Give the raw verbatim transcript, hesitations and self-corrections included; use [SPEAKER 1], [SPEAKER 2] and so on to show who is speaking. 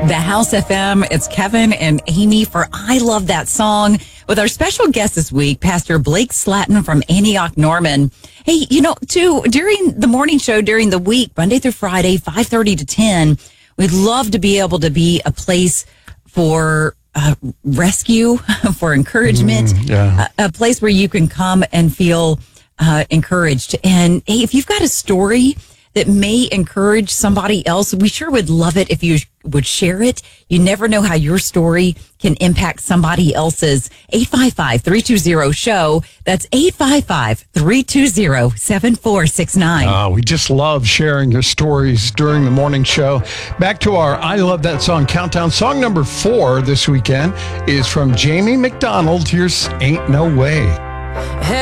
[SPEAKER 1] The House F M. It's Kevin and Amy for I Love That Song with our special guest this week, Pastor Blake Slatton from Antioch Norman. Hey, you know, too, during the morning show, during the week, Monday through Friday, five thirty to ten, we'd love to be able to be a place for uh, rescue, for encouragement,
[SPEAKER 2] Mm, yeah.
[SPEAKER 1] a, a place where you can come and feel uh, encouraged. And hey, if you've got a story that may encourage somebody else, we sure would love it if you would share it. You never know how your story can impact somebody else's. eight five five, three two zero, SHOW. That's eight five five, three two zero, seven four six nine.
[SPEAKER 2] Uh, we just love sharing your stories during the morning show. Back to our I Love That Song countdown. Song number four this weekend is from Jamie McDonald. Here's Ain't No Way.